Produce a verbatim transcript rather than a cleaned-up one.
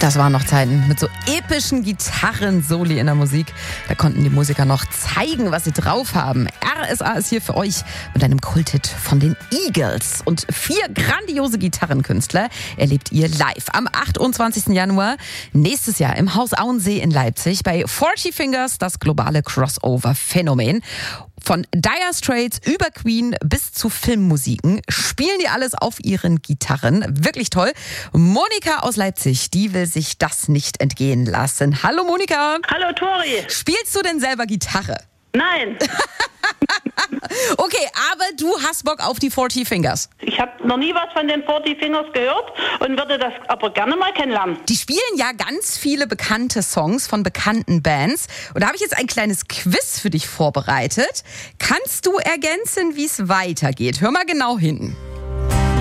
Das waren noch Zeiten mit so epischen Gitarren-Soli in der Musik. Da konnten die Musiker noch zeigen, was sie drauf haben. R S A ist hier für euch mit einem Kulthit von den Eagles. Und vier grandiose Gitarrenkünstler erlebt ihr live am achtundzwanzigsten Januar nächstes Jahr im Haus Auensee in Leipzig bei Forty Fingers, das globale Crossover-Phänomen. Von Dire Straits über Queen bis zu Filmmusiken spielen die alles auf ihren Gitarren. Wirklich toll. Monika aus Leipzig, die will sich das nicht entgehen lassen. Hallo Monika. Hallo Tori. Spielst du denn selber Gitarre? Nein. Okay, aber du hast Bock auf die Forty Fingers. Ich habe noch nie was von den Forty Fingers gehört und würde das aber gerne mal kennenlernen. Die spielen ja ganz viele bekannte Songs von bekannten Bands. Und da habe ich jetzt ein kleines Quiz für dich vorbereitet. Kannst du ergänzen, wie es weitergeht? Hör mal genau hin.